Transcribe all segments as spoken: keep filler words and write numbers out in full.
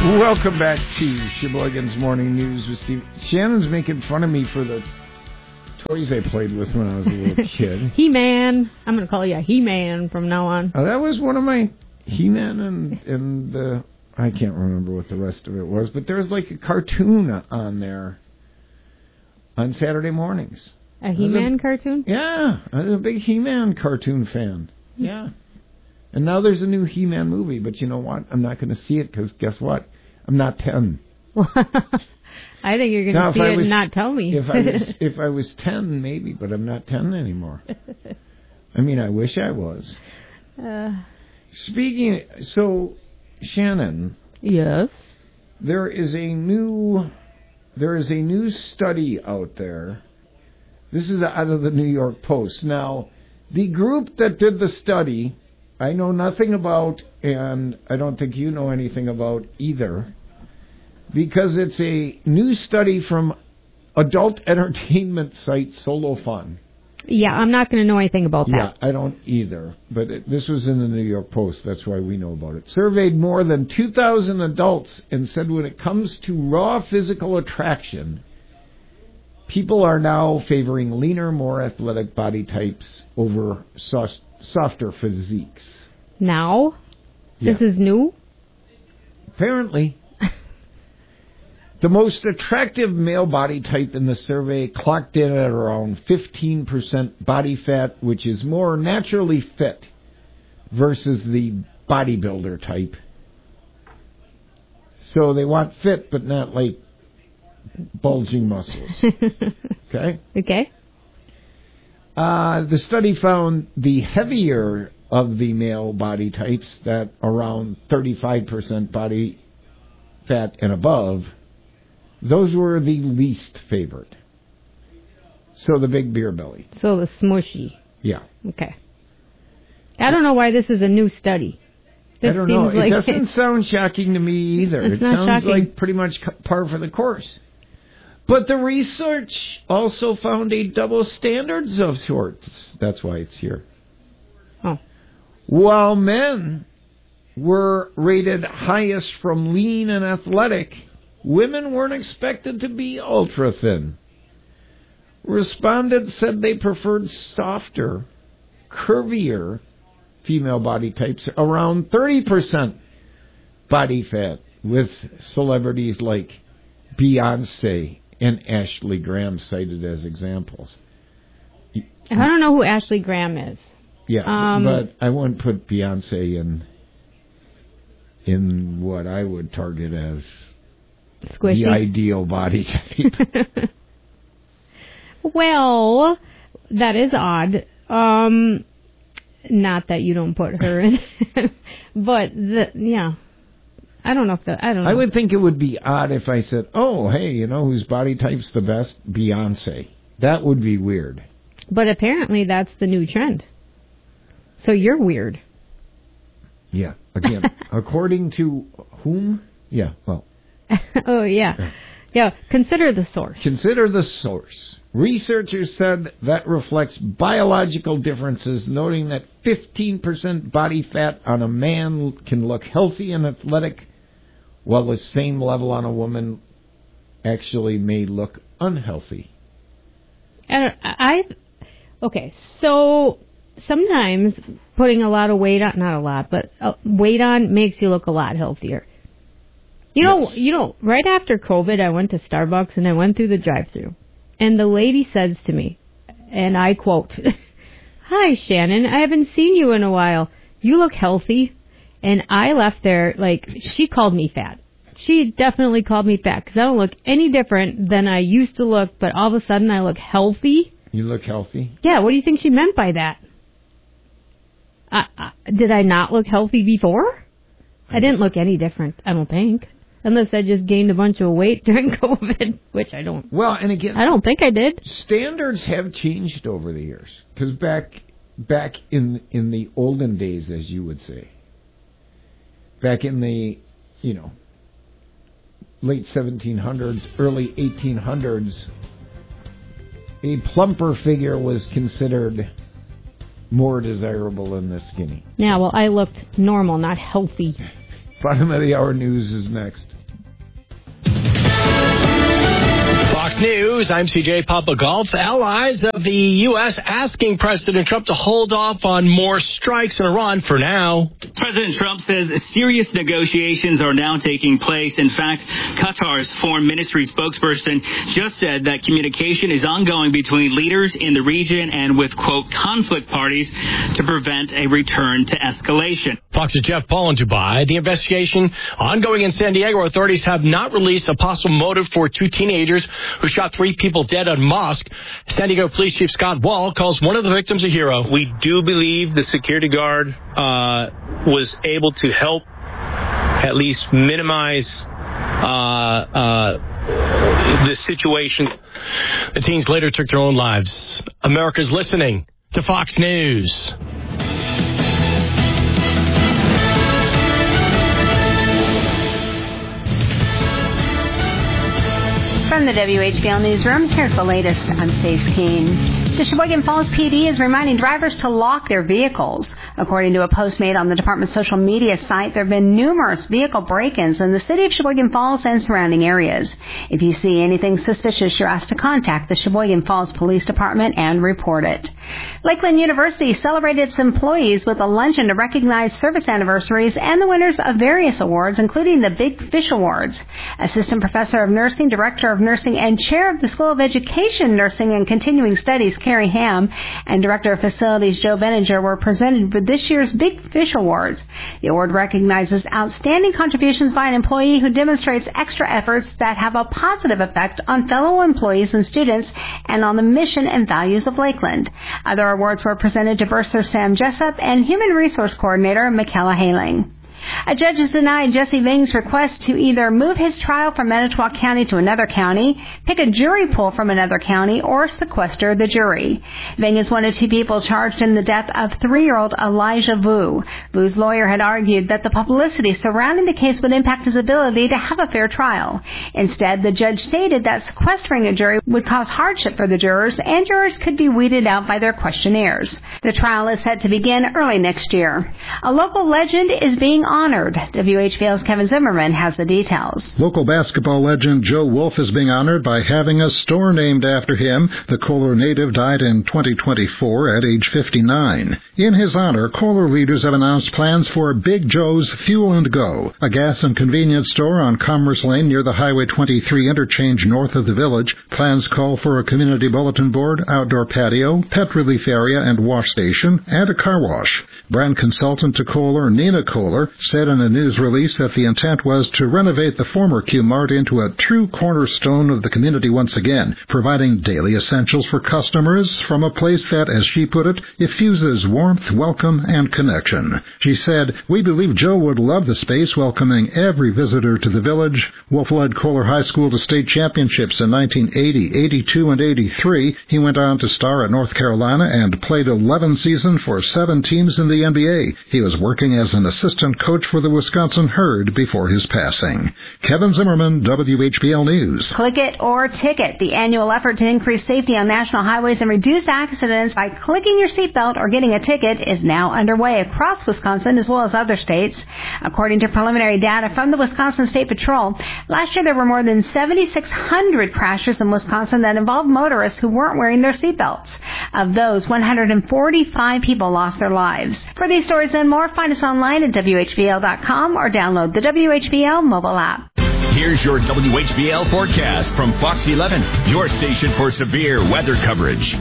Welcome back to Sheboygan's Morning News with Steve. Shannon's making fun of me for the toys I played with when I was a little kid. He-Man. I'm going to call you a He-Man from now on. Oh, that was one of my He-Man and, and the... I can't remember what the rest of it was, but there was like a cartoon on there on Saturday mornings. A He-Man a, cartoon? Yeah. I was a big He-Man cartoon fan. Yeah. And now there's a new He-Man movie, but you know what? I'm not going to see it because guess what? I'm not ten. I think you're going to see it was, and not tell me. If I was, if I was ten, maybe, but I'm not ten anymore. I mean, I wish I was. Uh, Speaking, so Shannon. Yes. There is a new, there is a new study out there. This is out of the New York Post. Now, the group that did the study, I know nothing about, and I don't think you know anything about either, because it's a new study from adult entertainment site Solo Fun. Yeah, I'm not going to know anything about that. Yeah, I don't either, but it, this was in the New York Post. That's why we know about it. Surveyed more than two thousand adults and said when it comes to raw physical attraction, people are now favoring leaner, more athletic body types over soft, softer physiques. Now? Yeah. This is new? Apparently. The most attractive male body type in the survey clocked in at around fifteen percent body fat, which is more naturally fit versus the bodybuilder type. So they want fit, but not like bulging muscles. Okay? Okay. Uh, the study found the heavier of the male body types, that around thirty-five percent body fat and above, those were the least favored. So the big beer belly. So the smushy. Yeah. Okay. I don't know why this is a new study. This I don't know. It like doesn't sound shocking to me either. It's it not sounds shocking. like pretty much par for the course. But the research also found a double standards of sorts. That's why it's here. Oh. While men were rated highest from lean and athletic, women weren't expected to be ultra thin. Respondents said they preferred softer, curvier female body types, around thirty percent body fat, with celebrities like Beyonce and Ashley Graham cited as examples. I don't know who Ashley Graham is. Yeah, um, but I wouldn't put Beyonce in in what I would target as squishy. The ideal body type. Well, that is odd. Um, not that you don't put her in, but the, yeah, I don't know if that. I don't know. I would think it would be odd if I said, "Oh, hey, you know whose body type's the best? Beyonce." That would be weird. But apparently, that's the new trend. So you're weird. Yeah. Again, according to whom? Yeah. Well. Oh yeah. yeah, yeah. Consider the source. Consider the source. Researchers said that reflects biological differences, noting that fifteen percent body fat on a man can look healthy and athletic, while the same level on a woman actually may look unhealthy. And I, okay, so sometimes putting a lot of weight on, not a lot, but uh, weight on makes you look a lot healthier. You know, yes. you know, right after COVID, I went to Starbucks and I went through the drive-thru. And the lady says to me, and I quote, "Hi, Shannon, I haven't seen you in a while. You look healthy." And I left there, like, she called me fat. She definitely called me fat because I don't look any different than I used to look, but all of a sudden I look healthy. You look healthy? Yeah, what do you think she meant by that? I, I, did I not look healthy before? I didn't look any different, I don't think. Unless I just gained a bunch of weight during COVID, which I don't. Well, and again, I don't think I did. Standards have changed over the years. Because back, back in in the olden days, as you would say, back in the, you know, late seventeen hundreds, early eighteen hundreds, a plumper figure was considered more desirable than the skinny. Yeah, well, I looked normal, not healthy. Bottom of the hour news is next. Fox News, I'm C J Papagolf. Allies of the U S asking President Trump to hold off on more strikes in Iran for now. President Trump says serious negotiations are now taking place. In fact, Qatar's foreign ministry spokesperson just said that communication is ongoing between leaders in the region and with, quote, conflict parties to prevent a return to escalation. Fox's Jeff Paul in Dubai. The investigation ongoing in San Diego. Authorities have not released a possible motive for two teenagers who shot three people dead on mosque. San Diego Police Chief Scott Wall calls one of the victims a hero. We do believe the security guard uh, was able to help at least minimize uh, uh, the situation. The teens later took their own lives. America's listening to Fox News. From the W H B L Newsroom, here's the latest. I'm Stace Keene. The Sheboygan Falls P D is reminding drivers to lock their vehicles. According to a post made on the department's social media site, there have been numerous vehicle break-ins in the city of Sheboygan Falls and surrounding areas. If you see anything suspicious, you're asked to contact the Sheboygan Falls Police Department and report it. Lakeland University celebrated its employees with a luncheon to recognize service anniversaries and the winners of various awards, including the Big Fish Awards. Assistant Professor of Nursing, Director of Nursing, and Chair of the School of Education, Nursing, and Continuing Studies, Carrie Ham, and Director of Facilities, Joe Benninger, were presented with this year's Big Fish Awards. The award recognizes outstanding contributions by an employee who demonstrates extra efforts that have a positive effect on fellow employees and students and on the mission and values of Lakeland. Other awards were presented to Bursar Sam Jessup and Human Resource Coordinator Michaela Haling. A judge has denied Jesse Ving's request to either move his trial from Manitowoc County to another county, pick a jury pool from another county, or sequester the jury. Ving is one of two people charged in the death of three-year-old Elijah Vu. Vu's lawyer had argued that the publicity surrounding the case would impact his ability to have a fair trial. Instead, the judge stated that sequestering a jury would cause hardship for the jurors, and jurors could be weeded out by their questionnaires. The trial is set to begin early next year. A local legend is being honored. W H B L's Kevin Zimmerman has the details. Local basketball legend Joe Wolf is being honored by having a store named after him. The Kohler native died in twenty twenty-four at age fifty-nine. In his honor, Kohler leaders have announced plans for Big Joe's Fuel and Go, a gas and convenience store on Commerce Lane near the Highway twenty-three interchange north of the village. Plans call for a community bulletin board, outdoor patio, pet relief area and wash station, and a car wash. Brand consultant to Kohler, Nina Kohler, said in a news release that the intent was to renovate the former Q-Mart into a true cornerstone of the community once again, providing daily essentials for customers from a place that, as she put it, effuses warmth, welcome, and connection. She said, "We believe Joe would love the space, welcoming every visitor to the village." Wolf led Kohler High School to state championships in nineteen eighty, eighty-two, and eighty-three. He went on to star at North Carolina and played eleven seasons for seven teams in the N B A. He was working as an assistant coach for the Wisconsin Herd before his passing. Kevin Zimmerman, W H B L News. Click it or ticket. The annual effort to increase safety on national highways and reduce accidents by clicking your seatbelt or getting a ticket is now underway across Wisconsin as well as other states. According to preliminary data from the Wisconsin State Patrol, last year there were more than seventy-six hundred crashes in Wisconsin that involved motorists who weren't wearing their seatbelts. Of those, one hundred forty-five people lost their lives. For these stories and more, find us online at W H B L dot com or download the W H B L mobile app. Here's your W H B L forecast from Fox eleven, your station for severe weather coverage.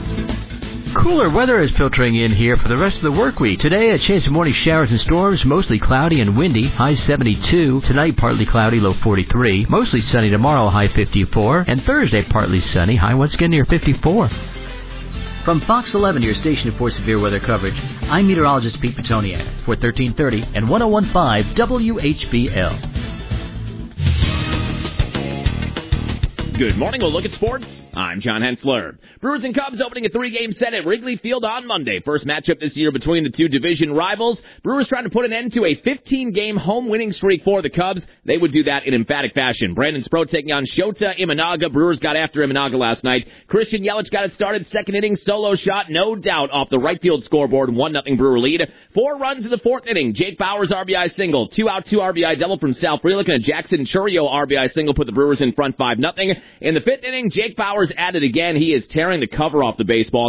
Cooler weather is filtering in here for the rest of the work week. Today, a chance of morning showers and storms, mostly cloudy and windy, high seventy-two. Tonight, partly cloudy, low forty-three. Mostly sunny tomorrow, high fifty-four. And Thursday, partly sunny, high once again near fifty-four. From Fox eleven, your station for severe weather coverage, I'm meteorologist Pete Petoniak for thirteen thirty and one oh one point five W H B L. Good morning. We'll look at sports I'm John Hensler. Brewers and Cubs opening a three-game set at Wrigley Field on Monday. First matchup this year between the two division rivals. Brewers trying to put an end to a fifteen-game home winning streak for the Cubs. They would do that in emphatic fashion. Brandon Sproat taking on Shota Imanaga. Brewers got after Imanaga last night. Christian Yelich got it started. Second inning, solo shot, no doubt, off the right field scoreboard. one nothing Brewer lead. Four runs in the fourth inning. Jake Bauers R B I single. Two out, two R B I double from Sal Frelick, and a Jackson Churio R B I single put the Brewers in front five nothing. In the fifth inning, Jake Bauers at it again. He is tearing the cover off the baseball.